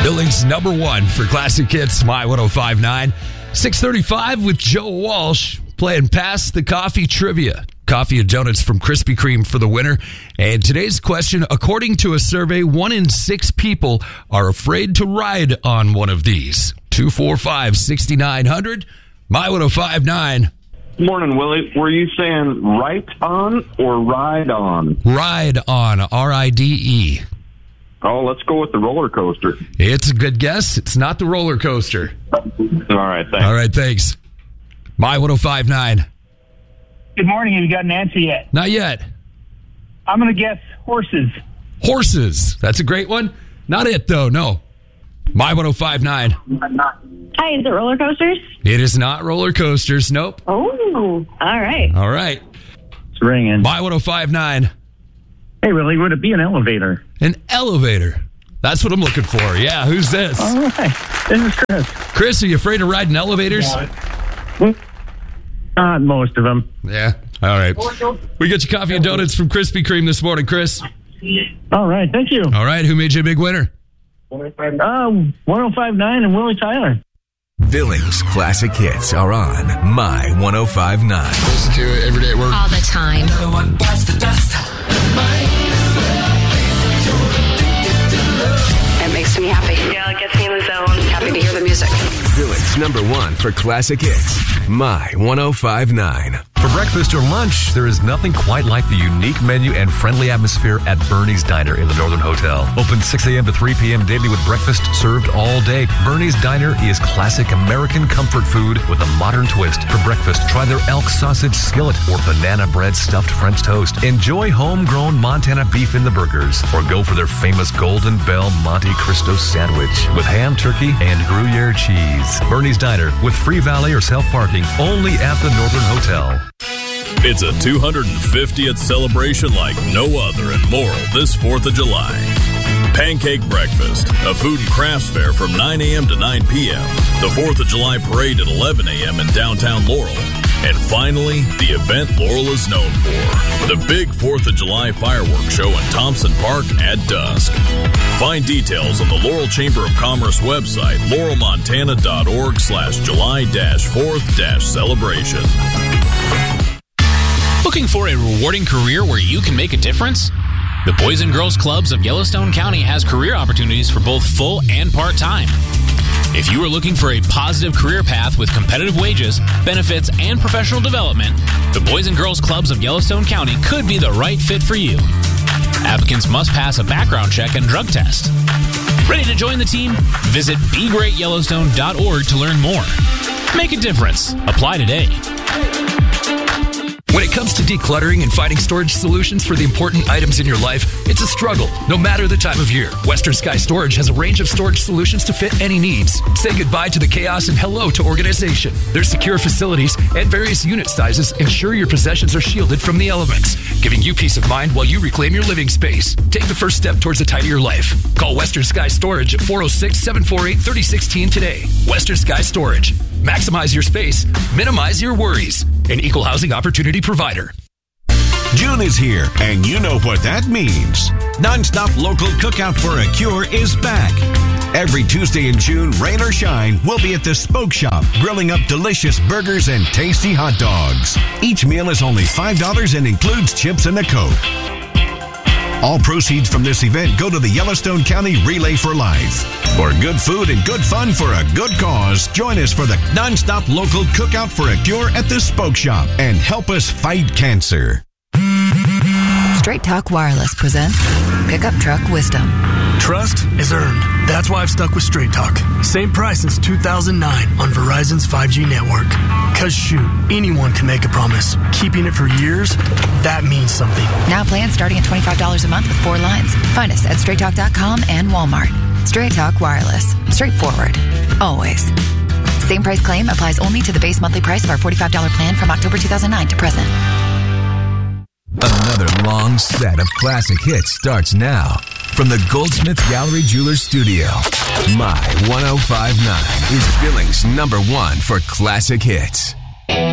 Billings #1 for Classic Hits, My 105.9. 6:35 with Joe Walsh playing Pass the Coffee Trivia. Coffee and donuts from Krispy Kreme for the winner. And today's question, according to a survey, 1 in 6 people are afraid to ride on one of these. 245-6900, My 105.9. Morning, Willie. Were you saying right on or ride on? Ride on, R-I-D-E. Oh, let's go with the roller coaster. It's a good guess. It's not the roller coaster. All right, thanks. All right, thanks. My 105.9. Good morning. Have you got an answer yet? Not yet. I'm going to guess horses. Horses. That's a great one. Not it, though. No. My 105.9. Hi, is it roller coasters? It is not roller coasters. Nope. Oh, all right. All right. It's ringing. My 105.9. Hey, Willie, would it be an elevator? An elevator. That's what I'm looking for. Yeah, who's this? All right. This is Chris. Chris, are you afraid of riding elevators? Not most of them. Yeah. All right. We got you coffee and donuts from Krispy Kreme this morning, Chris. All right. Thank you. All right. Who made you a big winner? 105.9 and Willie Tyler. Billings Classic Hits are on My 105.9. Listen to it every day at work. All the time. It makes me happy. Yeah, it gets me in the zone. Happy to hear the music. Billings #1 for Classic Hits, My 105.9. For breakfast or lunch, there is nothing quite like the unique menu and friendly atmosphere at Bernie's Diner in the Northern Hotel. Open 6 a.m. to 3 p.m. daily with breakfast served all day. Bernie's Diner is classic American comfort food with a modern twist. For breakfast, try their elk sausage skillet or banana bread stuffed French toast. Enjoy homegrown Montana beef in the burgers, or go for their famous Golden Bell Monte Cristo sandwich with ham, turkey, and Gruyere cheese. Bernie's Diner with free valet or self-parking only at the Northern Hotel. It's a 250th celebration like no other in Laurel this 4th of July. Pancake Breakfast, a food and crafts fair from 9 a.m. to 9 p.m. The 4th of July Parade at 11 a.m. in downtown Laurel. And finally, the event Laurel is known for, the big 4th of July fireworks show in Thompson Park at dusk. Find details on the Laurel Chamber of Commerce website, laurelmontana.org/July-4th-celebration. Looking for a rewarding career where you can make a difference? The Boys and Girls Clubs of Yellowstone County has career opportunities for both full and part-time. If you are looking for a positive career path with competitive wages, benefits, and professional development, the Boys and Girls Clubs of Yellowstone County could be the right fit for you. Applicants must pass a background check and drug test. Ready to join the team? Visit BeGreatYellowstone.org to learn more. Make a difference. Apply today. When it comes to decluttering and finding storage solutions for the important items in your life, it's a struggle, no matter the time of year. Western Sky Storage has a range of storage solutions to fit any needs. Say goodbye to the chaos and hello to organization. Their secure facilities and various unit sizes ensure your possessions are shielded from the elements, giving you peace of mind while you reclaim your living space. Take the first step towards a tidier life. Call Western Sky Storage at 406-748-3016 today. Western Sky Storage. Maximize your space, minimize your worries. An equal housing opportunity provider. June is here, and you know what that means. Nonstop Local Cookout for a Cure is back. Every Tuesday in June, rain or shine, we'll be at the Spoke Shop, grilling up delicious burgers and tasty hot dogs. Each meal is only $5 and includes chips and a Coke. All proceeds from this event go to the Yellowstone County Relay for Life. For good food and good fun for a good cause, join us for the Nonstop Local Cookout for a Cure at the Spoke Shop and help us fight cancer. Straight Talk Wireless presents Pickup Truck Wisdom. Trust is earned. That's why I've stuck with Straight Talk. Same price since 2009 on Verizon's 5G network. Cause shoot, anyone can make a promise. Keeping it for years, that means something. Now plans starting at $25 a month with 4 lines. Find us at straighttalk.com and Walmart. Straight Talk Wireless. Straightforward. Always. Same price claim applies only to the base monthly price of our $45 plan from October 2009 to present. Another long set of classic hits starts now. From the Goldsmith Gallery Jewelers Studio, My 105.9 is Billings #1 for classic hits.